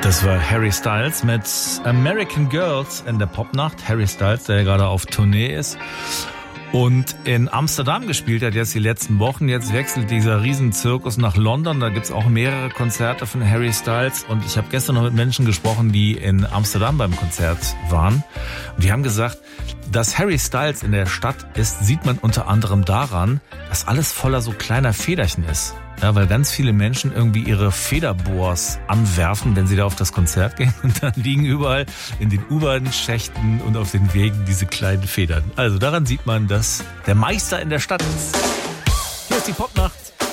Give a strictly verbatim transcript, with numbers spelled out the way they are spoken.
Das war Harry Styles mit American Girls in der Popnacht. Harry Styles, der ja gerade auf Tournee ist und in Amsterdam gespielt hat jetzt die letzten Wochen. Jetzt wechselt dieser Riesenzirkus nach London. Da gibt's auch mehrere Konzerte von Harry Styles. Und ich habe gestern noch mit Menschen gesprochen, die in Amsterdam beim Konzert waren. Und die haben gesagt, dass Harry Styles in der Stadt ist, sieht man unter anderem daran, dass alles voller so kleiner Federchen ist. Ja, weil ganz viele Menschen irgendwie ihre Federbohrs anwerfen, wenn sie da auf das Konzert gehen. Und dann liegen überall in den U-Bahn-Schächten und auf den Wegen diese kleinen Federn. Also daran sieht man, dass der Meister in der Stadt ist. Hier ist die Popnacht.